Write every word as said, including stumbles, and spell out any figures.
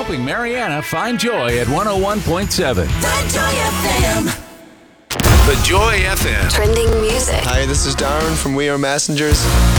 helping Mariana find joy at one oh one point seven. The Joy F M. The Joy F M. Trending music. Hi, this is Darren from We Are Messengers.